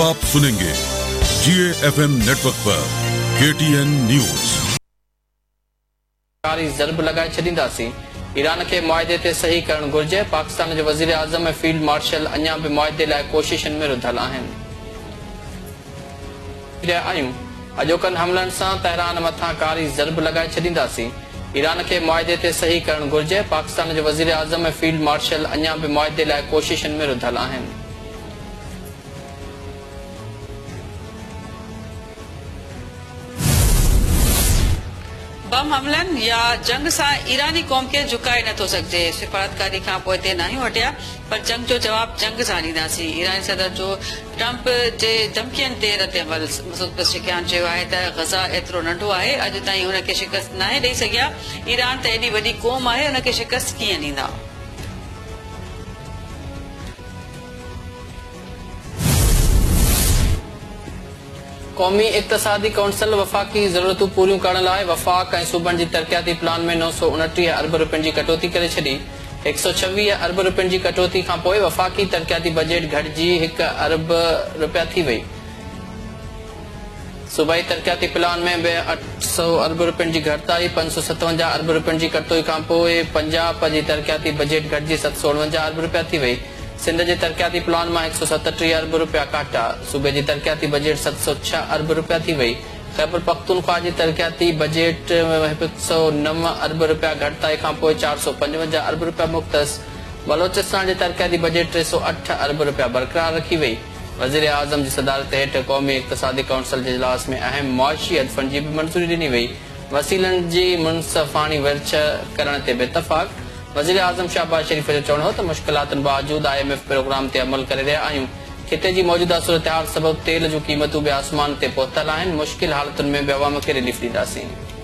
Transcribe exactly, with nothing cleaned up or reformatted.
आप सुनेंगे जीए FM network पर KTN news. ज़रब लगाए छॾींदासीं। ईरान के मुआहदे ते सही करण घुर्जे। पाकिस्तान जो वज़ीर आज़म ऐं फील्ड मार्शल अञा भी मुआहदे लाइ कोशिशनि में रुधल आहिनि। आहियूं अॼोकनि हमलनि सां तहरान मथां कारी ज़रब लगाए छॾींदासीं। ईरान के मुआहदे ते सही करण घुर्जे। पाकिस्तान जो वज़ीर आज़म ऐं फील्ड मार्शल अञा भी मुआहदे लाइ कोशिशनि में रुधल आहिनि। बम हमलन या जंग से ईरानी कौम के झुकाए नथो सघे। सिफारतकारी खां पोइ ते नाहियूं हटिया, पर जंग जो जवाब जंग सां ॾींदासीं। ईरानी सदर जो ट्रंप जे धमकियुनि ते रद्द अमल। मसूद पेज़ेशकियान चयो आहे त गज़ा एतिरो नंढो आहे, अॼु ताईं हुनखे शिकस्त नाहे ॾेई सघिया। ईरान त एॾी वॾी क़ौम आहे, हुनखे शिकस्त कीअं ॾींदा। क़ौमी इक़्तिसादी कौंसिल वफ़ाक़ी ज़रूरतूं पूरियूं करण लाइ वफ़ाक़ ऐं सूबनि जी तरक़ियाती प्लान में नौ सौ उणटीह अरब रुपयनि जी कटौती करे छॾी। हिकु सौ छवीह अरब रुपयनि जी कटौती खां पोइ वफ़ाक़ी तरक़ियाती बजट घटिजी हिकु अरब रुपया थी वई। सूबाई तरक़ियाती प्लान में बि अठ सौ अरब रुपयनि जी घटिताई। पंज सौ सतवंजाह अरब रुपयनि जी कटौती खां पोइ पंजाब जी तरक़ियाती बजट घटिजी सत सौ उणवंजाह अरब रुपया थी वई। सिंध जे तरक़ियाती प्लान में एक सौ सतटीह अरब रुपया काटा। सूबे जी तरक़ियाती बजट सत सौ छह अरब रुपया थी वई। खैबर पख्तूनख्वा जी तरक़ियाती बजट एक सौ नव अरब रुपया घटिताई खां पोइ चार सौ पंजवंजाह अरब रुपया मुख़्तस। बलोचिस्तान जे तरक़ियाती बजट टे सौ अठ अरब रुपया बरक़रार रखी वई। वज़ीर आज़म जी सदारत हेठि क़ौमी इक़्तिसादी कौंसिल जे इजलास में अहम मुआशी हदफ़नि जी भी मंज़ूरी ॾिनी वई। वसीलनि जी मुनसफ़ानी विरछ करण ते बि इतफ़ाक़। वज़ीर आज़म शहबाज शरीफ़ जो चवणो हो त मुश्किलातुनि बावजूद आई एम एफ प्रोग्राम ते अमल करे रहिया आहियूं। खिते जी मौजूदा सूरत हाल सबब तेल जूं क़ीमतूं बि आसमान ते पहुतल आहिनि। मुश्किल हालतुनि में बि अवाम खे रिलीफ ॾींदासीं।